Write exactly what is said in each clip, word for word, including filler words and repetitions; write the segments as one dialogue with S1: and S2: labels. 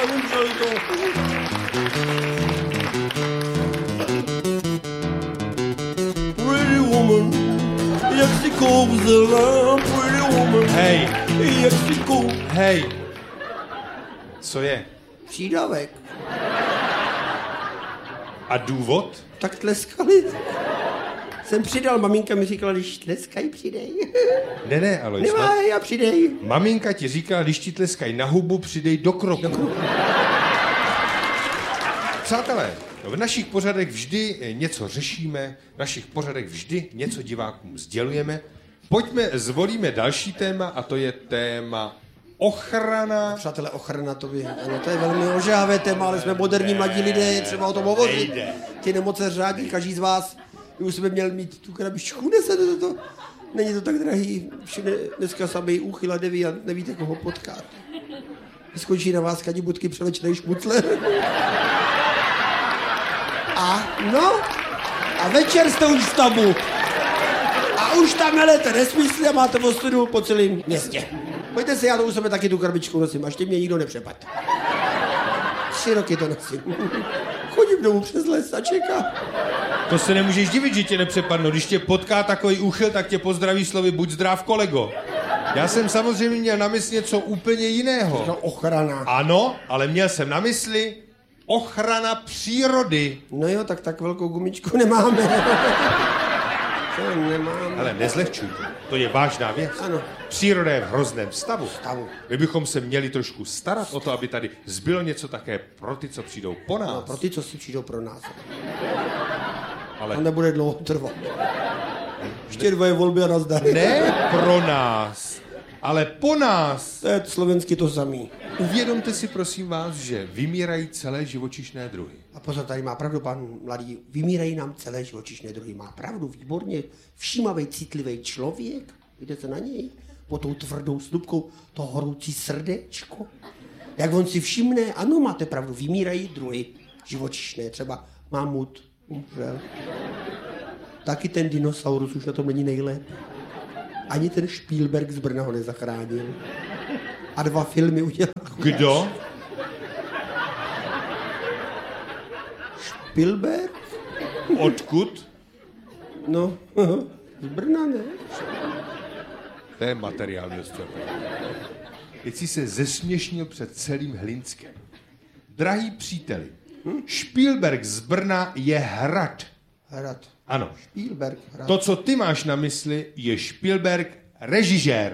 S1: umřeli to. Pretty woman, jak si kouzela, pretty woman.
S2: Hej.
S1: Jak si kouzela.
S2: Hej. Co je?
S1: Přídavek.
S2: A důvod?
S1: Tak tleskali. Jsem přidal, maminka mi říkala, když tleskají, přidej.
S2: Ne, ne, ale
S1: Nemáj a přidej.
S2: Maminka ti říkala, když ti tleskají na hubu, přidej do kroku. Do kroku. Přátelé, v našich pořadech vždy něco řešíme, v našich pořadech vždy něco divákům sdělujeme. Pojďme, zvolíme další téma a to je téma ochrana.
S1: Přátelé, ochrana, to, by, ano, to je velmi ožávé téma, ale jsme moderní mladí lidé, je třeba o tom hovořit.
S2: Nejde.
S1: Ty nemoce řádí, každý z vás už jsme měl mít tu krabičku, nese to, to, to. Není to tak drahý, všude dneska samý úchyl a deviant, nevíte, koho potkat. Skončí na vás kadibutky převlečnej šmucler. A no, a večer jste už v tabu. A už tam melete nesmysly a máte ostudu po celém městě. Pojďte si, já to u sebe taky tu krabičku nosím, až tě mě nikdo nepřepad. Tři roky to nosím. Chodím domů přes les a čekám.
S2: To se nemůžeš divit, že tě nepřepadnou. Když tě potká takový úchyl, tak tě pozdraví slovy buď zdrav, kolego. Já jsem samozřejmě měl na mysli něco úplně jiného.
S1: To ochrana.
S2: Ano, ale měl jsem na mysli ochrana přírody.
S1: No jo, tak tak velkou gumičku nemáme. To nemáme.
S2: Ale nezlehčujte, to je vážná věc.
S1: Ano.
S2: Příroda je v hrozném stavu.
S1: Stavu.
S2: My bychom se měli trošku starat o to, aby tady zbylo něco také pro ty, co přijdou po nás.
S1: No, pro ty, co si přijdou pro nás.
S2: Ale...
S1: A nebude dlouho trvat. Ještě dvoje volby a nazdar.
S2: Ne pro nás, ale po nás.
S1: To je slovensky to samý.
S2: Uvědomte si, prosím vás, že vymírají celé živočišné druhy.
S1: A pozor, tady má pravdu pan mladý. Vymírají nám celé živočišné druhy. Má pravdu, výborně. Všímavý, citlivý člověk. Vidíte na něj? Po tou tvrdou slupkou to horoucí srdéčko. Jak on si všimne, ano, máte pravdu, vymírají druhy živočišné. Třeba mamut umřel. Taky ten dinosaurus už na tom není nejlépe. Ani ten Spielberg z Brna ho nezachránil. A dva filmy udělal.
S2: Kdo?
S1: Spielberg?
S2: Odkud?
S1: No, z Brna, ne?
S2: To je materiál město. Teď si se zesměšnil před celým Hlinskem. Drahý příteli, hm? Spielberg z Brna je hrad.
S1: Hrad.
S2: Ano.
S1: Spielberg, hrad.
S2: To, co ty máš na mysli, je Spielberg režisér.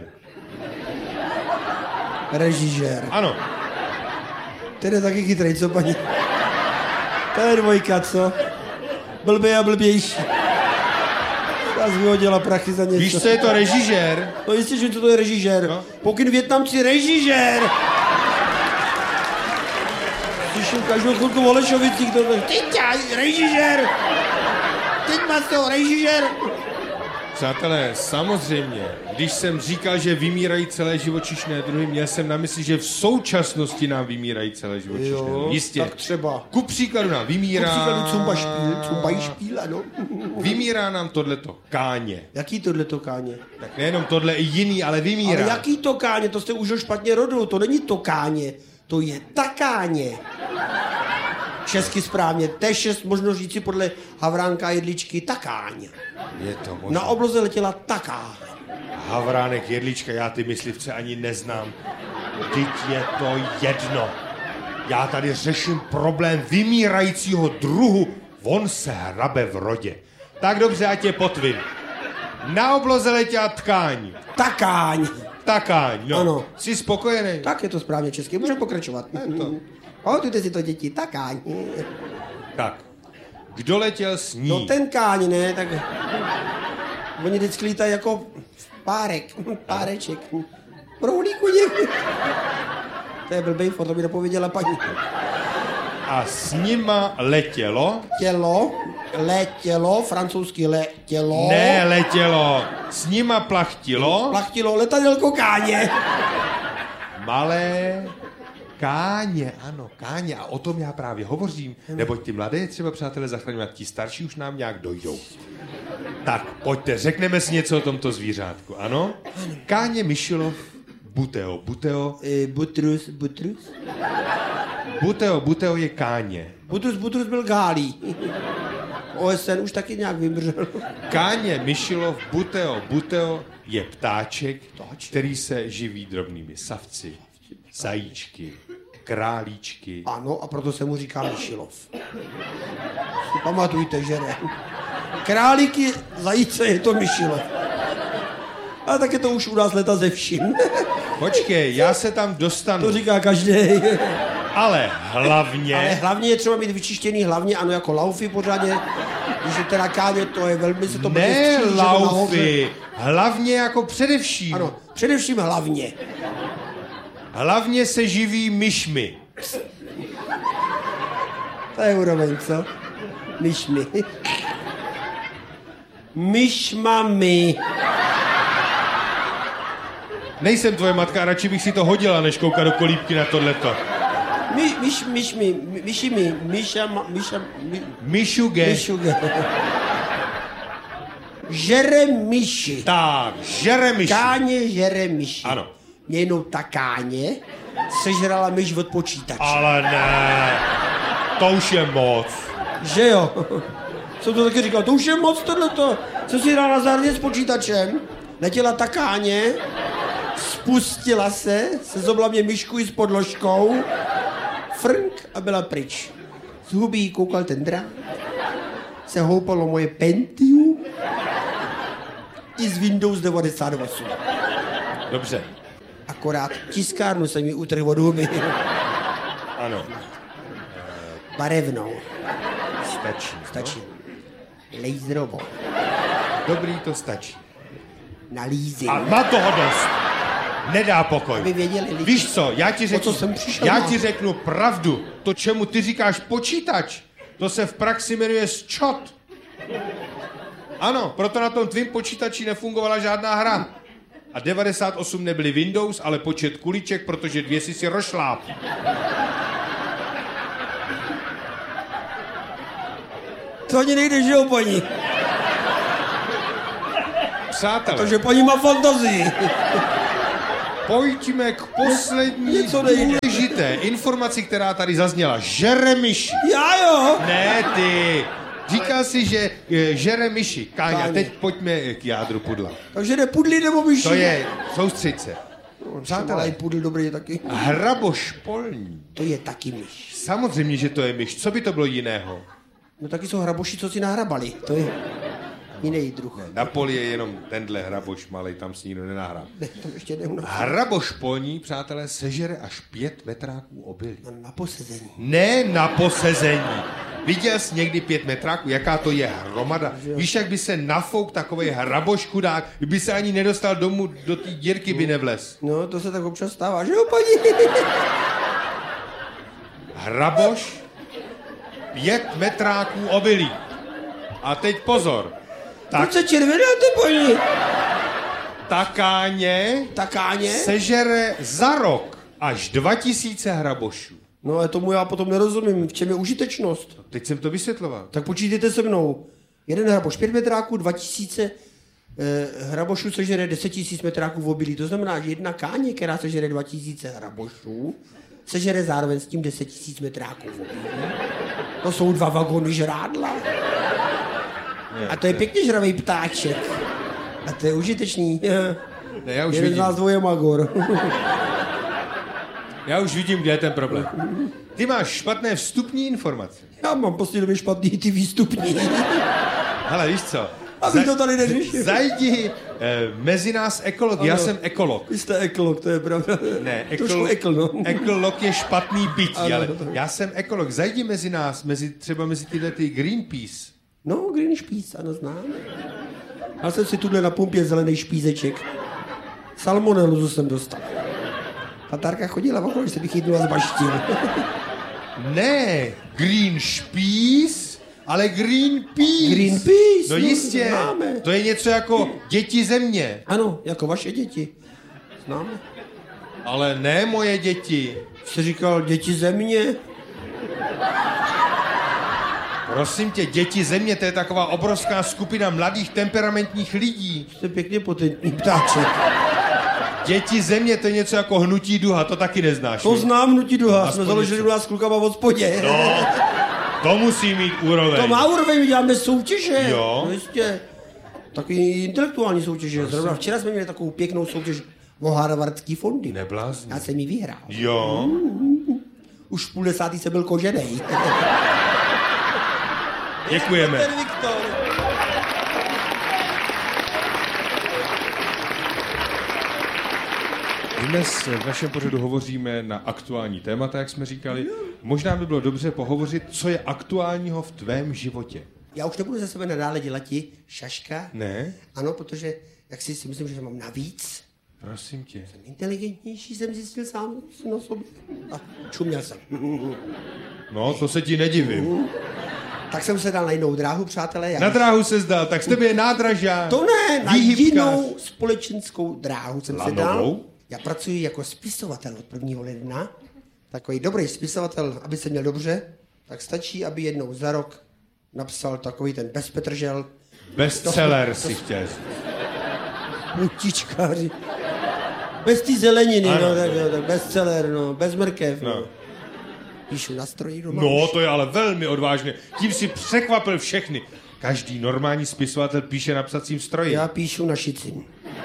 S1: Režisér.
S2: Ano.
S1: Ten je taky chytrej, co paní? To je dvojka, co? Blbý a blbější. Já jsem vyhodila prachy za něco.
S2: Víš, co je to režisér?
S1: No jistě, že co to je režisér.
S2: No.
S1: Pokyn Vietnamci, režisér! Slyším každou chvilku v Olešovicích, to je... Teď režisér! Teď má z toho režisér!
S2: Přátelé, samozřejmě, když jsem říkal, že vymírají celé živočišné druhy, měl jsem na mysli, že v současnosti nám vymírají celé živočišné druhy. Jistě.
S1: Tak třeba.
S2: Ku příkladu nám vymírá...
S1: Ku příkladu cumba špíl, cumba špíl, ano.
S2: Vymírá nám tohleto káně.
S1: Jaký tohleto káně?
S2: Tak nejenom tohle i jiný, ale vymírá.
S1: Ale jaký to káně? To jste už špatně rodil, to není to káně, to je takáně. Česky správně, T šest možno říci podle Havránka Jedličky takáň.
S2: Je to možná.
S1: Na obloze letěla takáň.
S2: Havránek, Jedlička, já ty myslivce ani neznám. Teď je to jedno. Já tady řeším problém vymírajícího druhu. On se hrabe v rodě. Tak dobře, ať je potvin. Na obloze letěla tkáň.
S1: Takáň.
S2: Takáň, no.
S1: Ano.
S2: Jsi spokojený?
S1: Tak je to správně česky, můžeme pokračovat. Pamatujte si to, děti, takáň.
S2: Tak. Kdo letěl s ní?
S1: No ten káň, ne, tak... Oni vždycky lítají jako párek, páreček. Prohlíku někdy. To je blbej, to mi nepověděla paní.
S2: A s nima letělo?
S1: Tělo, letělo, francouzsky letělo.
S2: Ne, letělo. S nima plachtilo?
S1: Plachtilo letadelko káně.
S2: Malé káně, ano, káně. A o tom já právě hovořím. Neboť ty mladé třeba, přátelé, zachraňovat, ti starší už nám nějak dojdou. Tak, pojďte, řekneme si něco o tomto zvířátku, ano? Káně Myšilov Buteo. Buteo.
S1: E, butrus, butrus.
S2: Buteo, Buteo je Káně.
S1: Butrus, Butrus byl Gálí. O S N už taky nějak vymřel.
S2: Káně Myšilov, Buteo, Buteo je ptáček, který se živí drobnými savci, zajíčky, králíčky.
S1: Ano, a proto se mu říká Myšilov. Si pamatujte, že ne. Králíky, zajíce, je to Myšilov. A tak je to už u nás leta ze vším.
S2: Počkej, já se tam dostanu.
S1: To říká každý.
S2: Ale hlavně...
S1: Ale hlavně je třeba mít vyčištěný hlavně, ano, jako laufy pořádně. Když je teda Káně, to je velmi se to...
S2: Ne laufy, hlavně jako především.
S1: Ano, především hlavně.
S2: Hlavně se živí myšmi.
S1: To je úroveň, co? Myšmi. Myšmami.
S2: Nejsem tvoje matka, radši bych si to hodila, než koukat do kolíbky na tohleto.
S1: My, myš, myšmi, myšimi, myša, myša, my,
S2: Myšuge.
S1: myšuge. Žere myši.
S2: Tak, žere myši.
S1: Káně žere myši.
S2: Ano.
S1: Jenom ta Káně sežrala myš od počítače.
S2: Ale ne, to už je moc.
S1: Že jo? Jsem to taky říkal, to už je moc tohleto. Co si hrál na zárdě s počítačem? Letěla ta Káně, spustila se, sezobla mě myšku i s podložkou, frnk a byla pryč. Z huby jí koukal ten drát, se houpalo moje Pentium i z Windows devadesát osm.
S2: Dobře.
S1: Akorát tiskárnu jsem mi utrhl od huby.
S2: Ano.
S1: Barevnou.
S2: Stačí.
S1: Stačí. Laserovou.
S2: Dobrý, to stačí.
S1: Na leasing.
S2: A má toho dost. Nedá pokoj.
S1: Aby věděli lidi.
S2: Víš co, já ti řeknu,
S1: co jsem přišel
S2: já
S1: na-
S2: ti řeknu pravdu. To, čemu ty říkáš počítač, to se v praxi jmenuje sčot. Ano, proto na tom tvým počítači nefungovala žádná hra. A devadesát osm nebyly Windows, ale počet kuliček, protože dvě si si rošláp.
S1: To ani nejde, že jo, paní?
S2: Přátelé,
S1: Protože paní má fantazii.
S2: pojďme k poslední
S1: Něco nejde.
S2: důležité informaci, která tady zazněla. Žere myši.
S1: Já jo?
S2: Ne ty. Říkal si, že e, žere myši. Káňa,
S1: Káně.
S2: teď pojďme k jádru pudla.
S1: Takže jde pudlí nebo myši?
S2: To je, soustřed se.
S1: Přátelé.
S2: Přátelé,
S1: Pudl dobrý je taky.
S2: hraboš polní.
S1: To je taky myš.
S2: Samozřejmě, že to je myš. Co by to bylo jiného?
S1: No taky jsou hraboši, co si nahrabali. To je jiný druh.
S2: Na poli je jenom tenhle hraboš malej, tam si nikdo nenahrá.
S1: Ne, to ještě jde u nás.
S2: Hraboš polní, přátelé, sežere až pět metráků obilí.
S1: Na, na posezení.
S2: Ne na posezení. Viděl jsi někdy pět metráků? Jaká to je hromada? Víš, jak by se nafouk takovej hraboš chudák, kdyby se ani nedostal domů, do té dírky by nevlez.
S1: No, to se tak občas stává, že jo, paní?
S2: Hraboš, pět metráků obilí. A teď pozor. Tak,
S1: Proč se červenáte, paní?
S2: ta Káně
S1: Ta Káně?
S2: sežere za rok až dva tisíce hrabošů.
S1: No, ale tomu já potom nerozumím. V čem je užitečnost?
S2: Teď jsem to vysvětloval.
S1: Tak počítejte se mnou. Jeden hraboš pět metráků, dva tisíce eh, hrabošů sežere deset tisíc metráků v obilí. To znamená, že jedna Káně, která sežere dva tisíce hrabošů, sežere zároveň s tím deset tisíc metráků v obilí. To jsou dva vagony žrádla. A to je pěkně žravej ptáček. A to je užitečný.
S2: Ne, já už
S1: Jeden z
S2: vidím.
S1: nás dvou je magor.
S2: Já už vidím, kde je ten problém. Ty máš špatné vstupní informace.
S1: Já mám poslední době špatný ty výstupní.
S2: Hele, víš co?
S1: Aby to tady neřešil.
S2: Zajdi eh, mezi nás ekolog. Já
S1: Ano.
S2: jsem ekolog.
S1: Vy jste ekolog, to je pravda.
S2: Ne,
S1: Trošku
S2: ekol,
S1: ekl, no.
S2: ekolog je špatný bytí,
S1: Ano.
S2: ale já jsem ekolog. Zajdi mezi nás, mezi, třeba mezi tyhle ty Greenpeace.
S1: No, Green špíc, ano, znám. Já jsem si tuhle na pumpě zelený špízeček. Salmonellu jsem dostal. Tatárka chodila okolo, že se bych chytnula z baštil.
S2: Ne, Green Peace, ale Greenpeace.
S1: Greenpeace,
S2: No
S1: no,
S2: jistě,
S1: známe.
S2: to je něco jako děti země.
S1: Ano, jako vaše děti. Známe.
S2: Ale ne moje děti.
S1: Jsi říkal děti země?
S2: Prosím tě, děti země, to je taková obrovská skupina mladých temperamentních lidí.
S1: Jste pěkně potentní ptáček.
S2: Děti země, to je něco jako hnutí duha, to taky neznáš.
S1: To znám hnutí duha,
S2: Aspoň
S1: jsme založili
S2: něco.
S1: u nás s klukama v hospodě.
S2: No, to musí mít úroveň.
S1: To má úroveň, my děláme soutěže.
S2: Jo.
S1: No jistě. Takový intelektuální soutěže. Zrovna včera jsme měli takovou pěknou soutěž o harvardský fondy.
S2: Neblázni.
S1: Já jsem ji vyhrál.
S2: Jo.
S1: Už v půl desátý jsem byl koženej.
S2: Děkujeme.
S1: Ten Viktor.
S2: Dnes v našem pořadu hovoříme na aktuální témata, jak jsme říkali. Možná by bylo dobře pohovořit, co je aktuálního v tvém životě.
S1: Já už nebudu ze sebe nadále dělat ti šaška.
S2: Ne?
S1: Ano, protože jak si, si myslím, že mám navíc.
S2: Prosím tě.
S1: Inteligentnější jsem zjistil sám na sobě. A čuměl jsem.
S2: No, to se ti nedivím.
S1: Tak jsem se dal na jinou dráhu, přátelé. Já
S2: Na dráhu se zdal, tak z tebe je nádražák.
S1: To ne, na
S2: výhybkář.
S1: jinou společenskou dráhu jsem se dal.
S2: Lanovou?
S1: Já pracuji jako spisovatel od prvního ledna. Takový dobrý spisovatel, aby se měl dobře, tak stačí, aby jednou za rok napsal takový ten bezpetržel.
S2: Bestseller si chtěl.
S1: Mutičkáři. Bez té zeleniny,
S2: Ano.
S1: no, tak, no, tak bestseller, no, bez mrkev. No.
S2: No.
S1: Píšu na stroji doma.
S2: No,
S1: už.
S2: to je ale velmi odvážné. Tím si překvapil všechny. Každý normální spisovatel píše na psacím stroji.
S1: Já píšu na šicin.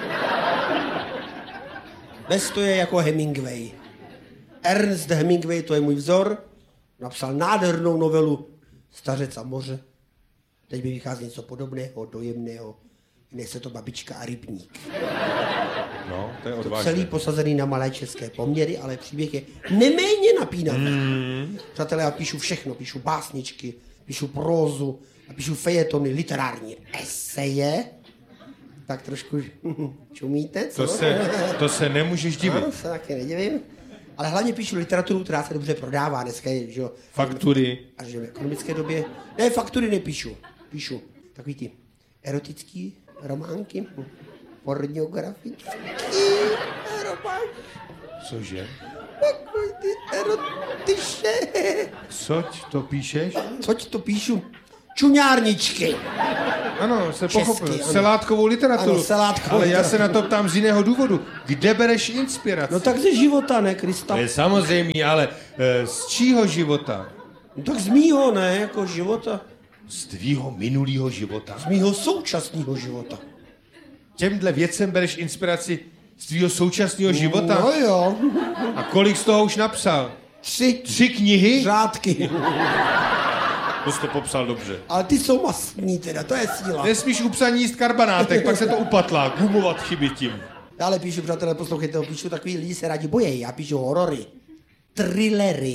S1: Bez to je jako Hemingway. Ernest Hemingway, to je můj vzor, napsal nádhernou novelu Stařec a moře. Teď mi vychází něco podobného, dojemného. Jmenuje se to Babička a rybník.
S2: No, to je
S1: To
S2: odvážné.
S1: celý posazený na malé české poměry, ale příběh je neméně napínavý. Mm. Přátelé, já píšu všechno. Píšu básničky, píšu prózu, já píšu fejetony, literární eseje. Tak trošku čumíte, co?
S2: To se, to se nemůžeš divit.
S1: No, se taky nedivím. Ale hlavně píšu literaturu, která se dobře prodává. Dneska je, že jo.
S2: Faktury.
S1: A že v ekonomické době. Ne, faktury nepíšu. Píšu takový ty erotický románky, pornografický románky.
S2: Cože?
S1: Takový ty erotiše.
S2: Coť to píšeš?
S1: Coť to píšu? Čuňárničky.
S2: Ano, se
S1: Česky,
S2: pochopil.
S1: ano.
S2: Selátkovou literaturu.
S1: Ano, selátkovou
S2: Ale já
S1: literaturu.
S2: se na to ptám z jiného důvodu. Kde bereš inspiraci?
S1: No tak ze života, ne, Krista?
S2: To je samozřejmě, ale e, z čího života?
S1: No tak z mýho, ne, jako života.
S2: Z tvýho minulého života.
S1: Z mýho současného života.
S2: Těmhle věcem bereš inspiraci z tvýho současného života?
S1: No jo.
S2: A kolik z toho už napsal?
S1: Tři
S2: Tři knihy?
S1: řádky.
S2: To jsi to popsal dobře.
S1: Ale ty jsou mastní teda, to je síla.
S2: Nesmíš u psaní jíst karbanátek, pak se to upatlá. Gumovat chyby tím.
S1: Dále píšu, přátelé, poslouchejte, píšu takový lidi se rádi bojejí. Já píšu horory, thrillery,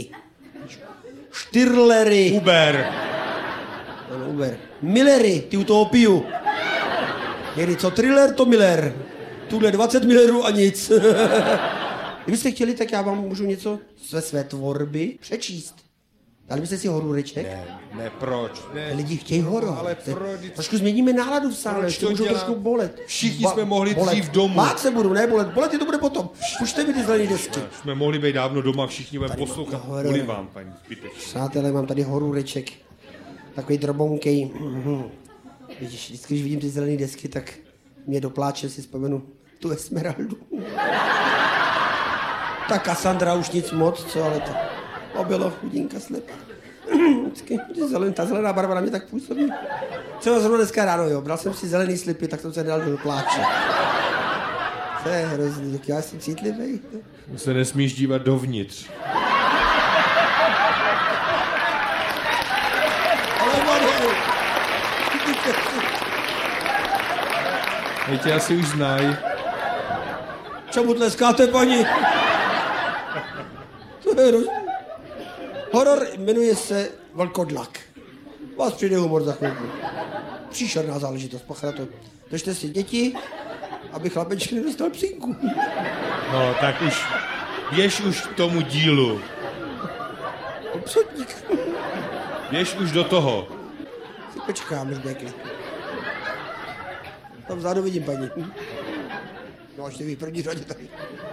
S1: štyrlery,
S2: Uber.
S1: ano, Uber, Millery, ty u toho piju. Někdy co thriller, to Miller. Tuhle dvacet millerů a nic. Kdybyste chtěli, tak já vám můžu něco ze své tvorby přečíst. Dali byste si horůreček?
S2: Ne, ne, proč? Ne.
S1: Lidi chtějí horor.
S2: Ale proč?
S1: Trošku změníme náladu v sále,
S2: Proč
S1: ještě
S2: to
S1: můžou
S2: dělám?
S1: trošku bolet.
S2: Všichni jsme mohli dřív domů.
S1: Bát se budu, ne bolet. Bolet je to bude potom. Pušte mi ty zelený desky.
S2: Jsme mohli být dávno doma, všichni budeme poslouchat.
S1: horor.
S2: Kvůli vám, paní zbytečně.
S1: Přátelé, mám tady horůreček. Takový drobonkej. Mhm. Vidíš, vždycky, když vidím ty zelené desky, tak mě dopláče, si vzpomenu tu Esmeraldu. Ta Cassandra už nic moc, co, ale to obylo chudinka slepá. Vždycky, zelen, ta zelená barva na mě tak působí. Třeba zrovna dneska ráno, jo, bral jsem si zelený slipy, tak jsem se nedal do pláče. To je hrozný, tak já jsem citlivý.
S2: Se nesmíš dívat dovnitř.
S1: Ale Marie,
S2: Teď tě asi už znají.
S1: čemu tleskáte, paní? To je hrozný. Horor jmenuje se Vlkodlak. Vás přijde humor za chvilku. Příšerná záležitost, pacha na to. Držte si děti, aby chlapeček nedostal psínku.
S2: No, tak už běž už k tomu dílu.
S1: Obsodník.
S2: Běž už do toho.
S1: Si počkám, už bude klid. Tam vzadu vidím paní. No až vy v první řadě tady.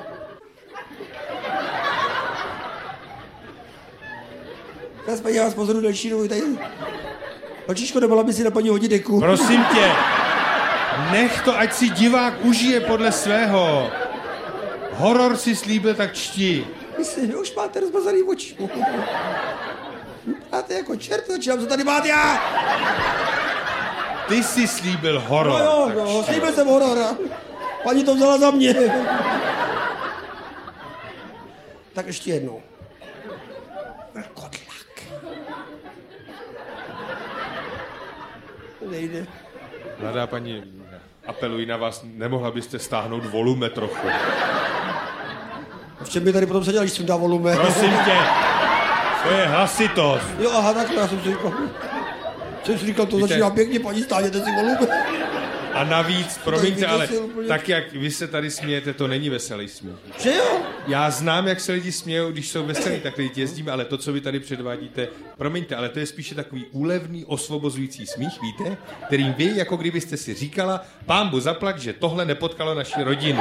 S1: Já paní, já vás pozoru další dobu tady. Holčičko, nemohla by si na paní hodit deku?
S2: Prosím tě, nech to, ať si divák užije podle svého. Horor si slíbil, tak čti.
S1: Myslím, už máte rozmazaný oči. Máte jako čert, začínám, co tady máte já?
S2: Ty jsi slíbil horor.
S1: No jo, no, slíbil jsem horor. Paní to vzala za mě. Tak ještě jednou. Vlkodlak. Nejde.
S2: Mladá paní, apeluji na vás, nemohla byste stáhnout volume trochu.
S1: V čem by tady potom seděl, když jsem dal volume?
S2: Prosím tě, to je hlasitost.
S1: Jo, aha, takhle, já jsem si říkal. Jsem si říkal, to
S2: Víte,
S1: začíná pěkně, paní, stáhněte si volume.
S2: A navíc, promiňte, ale
S1: úplně...
S2: tak, jak vy se tady smějete, to není veselý smích.
S1: Že jo?
S2: Já znám, jak se lidi smějou, když jsou veselí, tak lidi jezdíme, ale to, co vy tady předvádíte, promiňte, ale to je spíše takový úlevný, osvobozující smích, víte, kterým vy, jako kdybyste si říkala, pánbu zaplať, že tohle nepotkalo naši rodinu.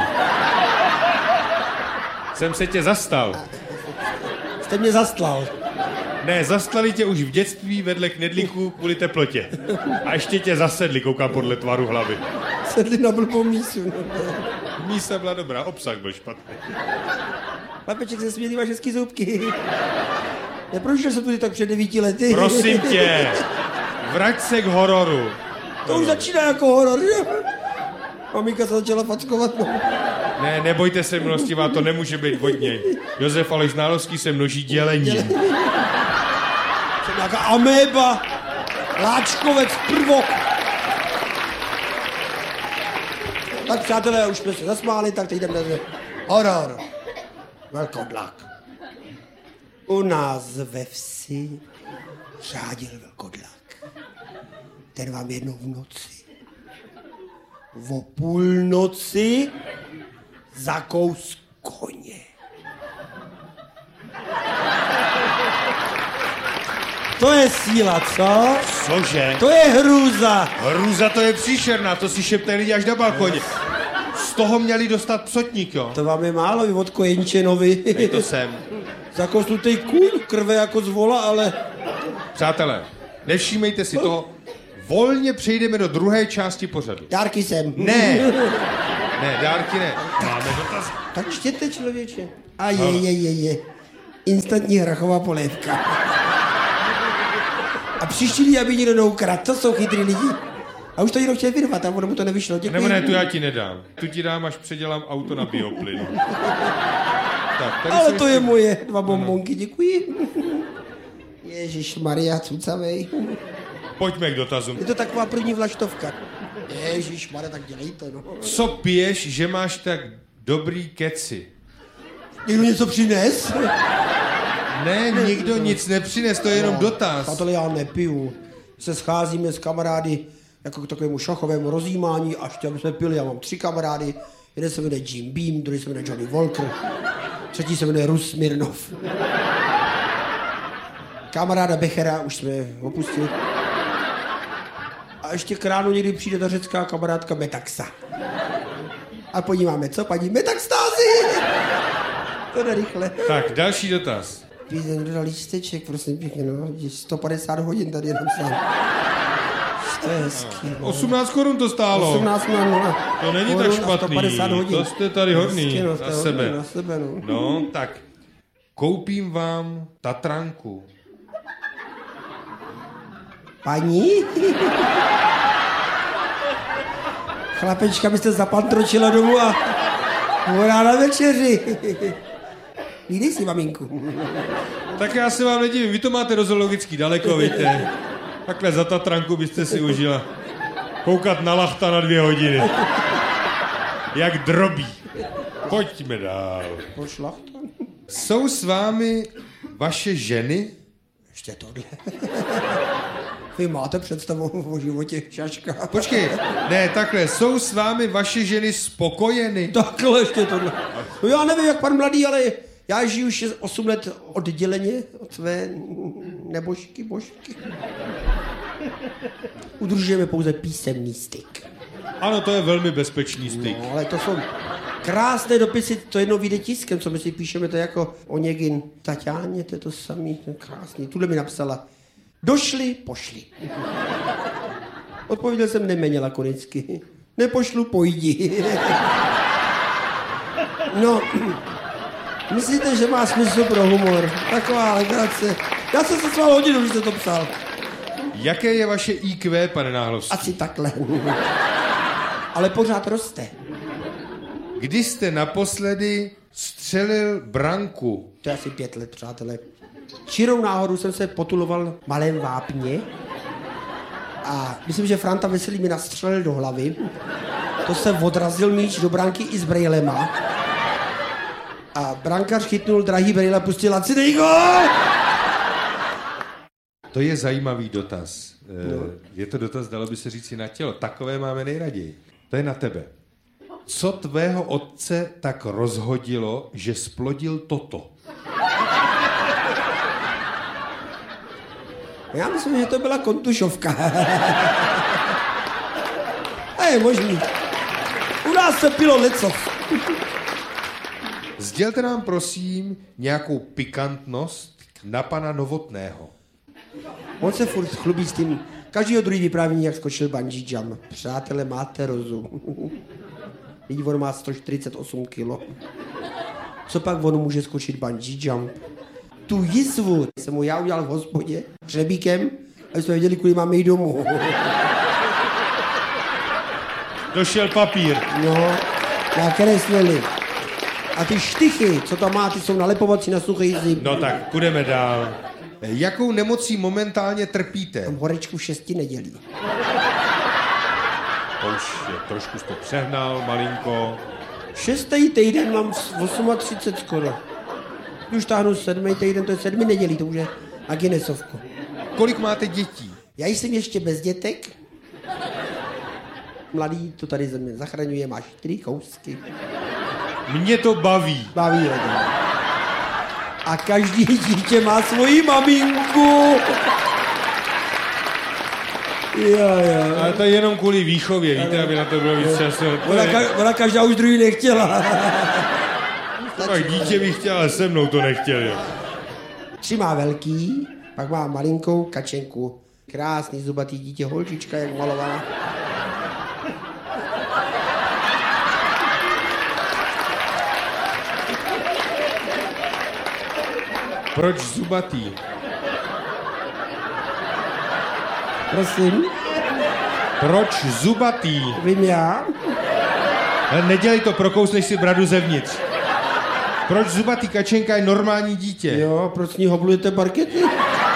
S2: Jsem se tě zastal.
S1: Jste mě zastlal.
S2: Ne, zastlali tě už v dětství vedle knedlíků kvůli teplotě. A ještě tě zasedli, koukám podle tvaru hlavy.
S1: Sedli na blbou mísu. No.
S2: Mísa byla dobrá, obsah byl špatný.
S1: Papeček se smělý, máš hezký zubky. Neprošel jsem tudy tak před devíti lety.
S2: Prosím tě, vrať se k hororu.
S1: To už začíná jako horor, že? Maminka se začala fackovat. No.
S2: Ne, nebojte se milostivá, to nemůže být od něj. Josef Aleš Nálovský se množí dělením.
S1: Jsem nějaká améba, láčkovec, prvok. Tak přátelé, už jsme se zasmáli, tak teď jdeme na horor. Vlkodlak. U nás ve vsi řádil vlkodlak. Ten vám jednou v noci, o půlnoci, zakous koně. To je síla, co?
S2: Cože?
S1: To je hrůza.
S2: Hrůza, to je příšerná, to si šeptají lidi až na balkoně. Z toho měli dostat psotník, jo?
S1: To vám je málo, vy od kojenčenovi.
S2: Hej, to jsem.
S1: Zakosnutý kůň, krve jako z vola, ale...
S2: Přátelé, nevšímejte si toho. Volně přejdeme do druhé části pořadu.
S1: Dárky sem.
S2: Ne. Ne, dárky ne. Máme dotaz.
S1: Tak čtěte, člověče. A je, je, je, je. Instantní hrachová polévka. A přišli, aby někdo neukradl. To jsou chytrý lidi. A už to někdo chtěl vyrvat, a ono mu to nevyšlo. Děkuji.
S2: Nebo ne, tu já ti nedám. Tu ti dám, až předělám auto na bioplyn. Tak,
S1: ale to ještě... je moje. Dva bombonky, děkuji. Ježišmarja, cucavej.
S2: Pojďme k dotazům.
S1: Je to taková první vlaštovka. Ježišmarja, tak dělejte, no.
S2: Co piješ, že máš tak dobrý keci?
S1: Někdo něco přines?
S2: Ne, nikdo nic nepřines, to je jenom dotaz.
S1: Přátelé, já nepiju. Se scházíme s kamarády jako k takovému šachovému rozjímání a ještě jsme pili. Já mám tři kamarády. Jeden se jmenuje Jim Beam, druhý se jmenuje Johnny Walker, třetí se jmenuje Rus Smirnov. Kamaráda Bechera už jsme opustili. A ještě k ránu někdy přijde ta řecká kamarádka Metaxa. A podíváme, co paní Metaxtázy? To jde rychle.
S2: Tak, další dotaz.
S1: Pízen, kdo dal lísteček, prosím pěkně, no. sto padesát hodin tady je napsán. To je hezký. No.
S2: osmnáct korun to stálo.
S1: osmnáct korun.
S2: To není tak špatný. To jste tady hodný.
S1: Hezky, no,
S2: za sebe.
S1: Na sebe no.
S2: no, tak. Koupím vám Tatranku.
S1: Paní? Chlapečka byste zapantročila domů a volá na večeři. Lídej si, maminku.
S2: Tak já se vám nedivím, vy to máte do zoologický daleko, víte. Takhle za Tatranku byste si užila koukat na lachta na dvě hodiny. Jak drobí. Pojďme dál.
S1: Pošlachta?
S2: Jsou s vámi vaše ženy?
S1: Ještě tohle. Vy máte představu o životě šaška.
S2: Počkej, ne, takhle, jsou s vámi vaše ženy spokojeny?
S1: Takhle ještě tohle. No já nevím, jak pan mladý, ale já žiju už osm let odděleně od své nebožky, božky. Udržujeme pouze písemný styk.
S2: Ano, to je velmi bezpečný styk.
S1: No, ale to jsou krásné dopisy, to jednou vyjde tiskem, co my si píšeme, to je jako Oněgin Taťáně, to je to samý, to je krásný. Tuhle mi napsala, došli, pošli. Odpověděl jsem neměnila konicky. Nepošlu, pojdi. No, myslíte, že má smysl pro humor? Taková legrace. Já jsem se s vámi hodinu, když jste to psal.
S2: Jaké je vaše í kvé, pane Náhlovský?
S1: Asi takhle. Ale pořád roste.
S2: Kdy jste naposledy střelil branku?
S1: To je asi pět let, přátelé. Čirou náhodou jsem se potuloval v Malém Vápně a myslím, že Franta Veselý mi nastřelil do hlavy. To se odrazil míč do branky i s brejlema. A brankař chytnul drahý brejle a pustil lacinej gól!
S2: To je zajímavý dotaz. No. Je to dotaz, dalo by se říci, na tělo. Takové máme nejraději. To je na tebe. Co tvého otce tak rozhodilo, že splodil toto?
S1: Já myslím, že to byla kontušovka. A je možný. U nás se pilo lecos.
S2: Sdělte nám, prosím, nějakou pikantnost na pana Novotného.
S1: On se furt chlubí s tím. Každýho druhý vyprávění, jak skočil bungee jump. Přátelé, máte rozum. Vidí, on má sto čtyřicet osm kilo. Co pak on může skočit bungee jump? Tu jizvu jsem mu já udělal v hospodě hřebíkem, aby jsme věděli, kudy máme jít domů.
S2: Došel papír.
S1: No, nakreslili. A ty štychy, co tam má, ty jsou nalepovací na suchý zim.
S2: No tak, půjdeme dál. Jakou nemocí momentálně trpíte?
S1: Mám horečku v šesti nedělí.
S2: To už je, trošku jsi to přehnal, malinko.
S1: Šestý týden mám třicet osm skoro. Už táhnu sedmý týden, to je sedmi nedělí, to už je na Guinnessovku.
S2: Kolik máte dětí?
S1: Já jsem ještě bez dětek. Mladý to tady ze mě zachraňuje, máš tři kousky.
S2: Mě to baví.
S1: Baví hodně. A každý dítě má svoji maminku. Jo, jo.
S2: Ale to je jenom kvůli výchově, víte, aby na to bylo víc času.
S1: Ona, ka- ona každá už druhý nechtěla.
S2: Tak dítě bych chtěl, ale se mnou to nechtěl, jo.
S1: Tři má velký, pak má malinkou kačenku. Krásný zubatý dítě, holčička, jak malovaná.
S2: Proč zubatý?
S1: Prosím?
S2: Proč zubatý?
S1: Vím já.
S2: Ale nedělej to, prokousneš si bradu zevnitř. Proč zubatý kačenka je normální dítě?
S1: Jo, proč s ní hoblujete parkety?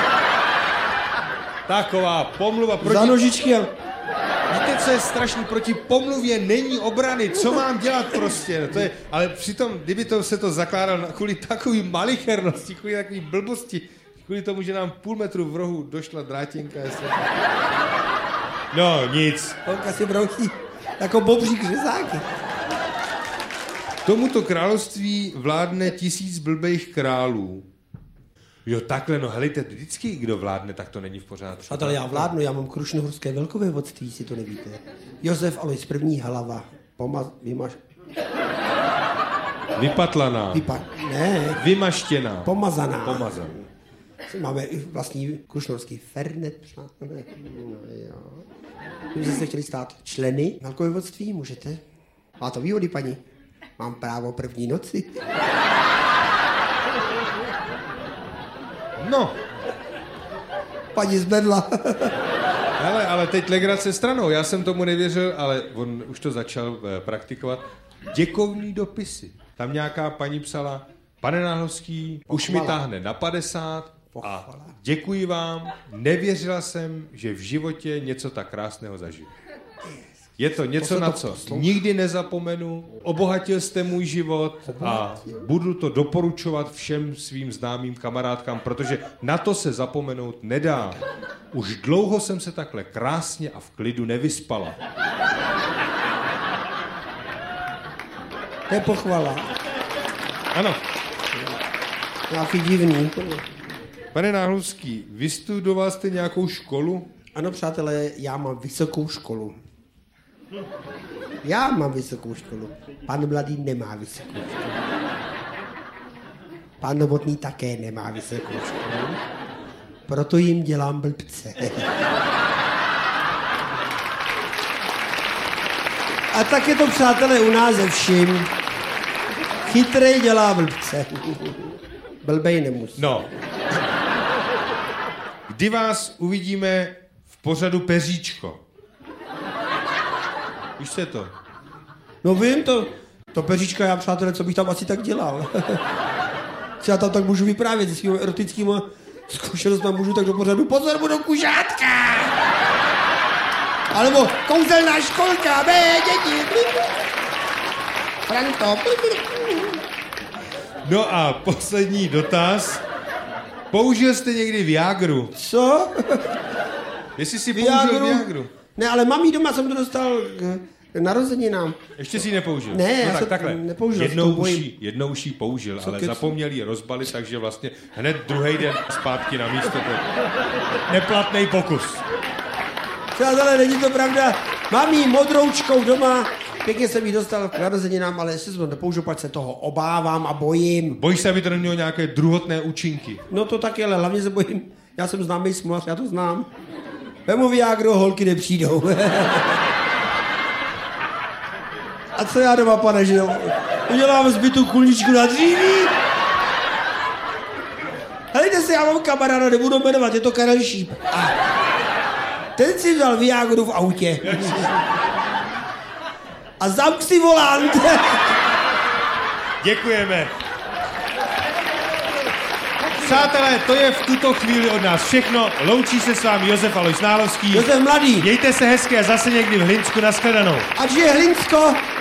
S2: Taková pomluva proti...
S1: Za nožičky a...
S2: Víte, co je strašný? Proti pomluvě není obrany. Co mám dělat prostě? No to je... Ale přitom, kdyby to se to zakládal kvůli takový malichernosti, kvůli takový blbosti, kvůli tomu, že nám půl metru v rohu došla drátěnka. Jestli... No, nic.
S1: Holka si brousí jako bobřík řezáky.
S2: Tomuto království vládne tisíc blbejch králů. Jo, takhle, no helejte, vždycky kdo vládne, tak to není v pořádku.
S1: A tady já vládnu, já mám krušnohorské velkovévodství, si to nevíte. Josef Alois první hlava. Pomaz... Vymaš...
S2: Vypatlaná.
S1: Vypa... Ne.
S2: Vymaštěná.
S1: Pomazaná.
S2: Pomazaná.
S1: Máme i vlastní krušnohorský fernet. No jo. Kdybyste se chtěli stát členy velkovévodství, můžete. Má to výhody, paní. Mám právo první noci.
S2: No.
S1: Paní zbedla.
S2: Hele, ale teď legrace stranou. Já jsem tomu nevěřil, ale on už to začal eh, praktikovat. Děkovní dopisy. Tam nějaká paní psala, pane Náhlovský, už mi táhne na padesát a děkuji vám, nevěřila jsem, že v životě něco tak krásného zažiju. Je to něco, na co nikdy nezapomenu, obohatil jste můj život a budu to doporučovat všem svým známým kamarádkám, protože na to se zapomenout nedá. Už dlouho jsem se takhle krásně a v klidu nevyspala.
S1: To je pochvala.
S2: Ano.
S1: Nějaký divný.
S2: Pane Náhlovský, vystudoval jste nějakou školu?
S1: Ano, přátelé, já mám vysokou školu. Já mám vysokou školu. Pan Mladý nemá vysokou školu. Pan Novotný také nemá vysokou školu. Proto jim dělám blbce. A tak je to, přátelé, u nás ze vším. Chytrej dělá blbce. Blbej nemusí.
S2: No. Kdy vás uvidíme v pořadu Peříčko? Víš, co je to?
S1: No vím, to, to Peříčka, já přátelé, co bych tam asi tak dělal. Co já tam tak můžu vyprávět se svými erotickými zkušenostmi, můžu tak do pořadu, pozor, budu kužátka! Alebo kouzelná školka, bé, děti! Franto!
S2: No a poslední dotaz. Použil jste někdy Viagru?
S1: Co?
S2: Jestli si použil Viagru?
S1: Ne, ale mamí doma jsem to dostal k narozeninám.
S2: Ještě si ji nepoužil?
S1: Ne,
S2: no
S1: já
S2: tak,
S1: jsem
S2: takhle.
S1: nepoužil.
S2: Jednou už, jí, jednou už jí použil,
S1: Co
S2: ale
S1: kec...
S2: zapomněl ji rozbalit, takže vlastně hned druhý den zpátky na místo. Neplatný pokus.
S1: Přátelé, není to pravda. Mám jí modroučkou doma, pěkně jsem jí dostal k narozeninám, ale jestli jsem to nepoužil, pak se toho obávám a bojím.
S2: Bojíš se, aby to nemělo nějaké druhotné účinky?
S1: No to taky, ale hlavně se bojím. Já jsem známý smolař, já to znám. Vemu Viagru, holky nepřijdou. A co já doma, pane, že udělám zbytou kulničku na dříví? Helejte se, já mám kamaráda, nebudu jmenovat, je to Karel Šíp. A ten si vzal Viagru v autě. A zamk si volant.
S2: Děkujeme. Přátelé, to je v tuto chvíli od nás všechno. Loučí se s vámi Josef Alois Nálovský.
S1: Josef Mladý.
S2: Mějte se hezky a zase někdy v Hlinsku. Nashledanou.
S1: Ať je Hlinsko.